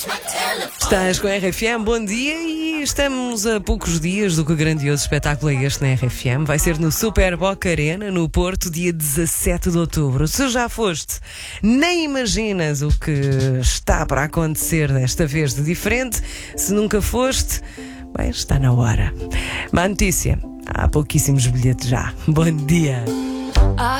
Estás com a RFM, bom dia, e estamos a poucos dias do que o grandioso espetáculo é este na RFM. Vai ser no Super Boca Arena, no Porto, dia 17 de outubro. Se já foste, nem imaginas o que está para acontecer desta vez de diferente. Se nunca foste, bem, está na hora. Má notícia, há pouquíssimos bilhetes já. Bom dia.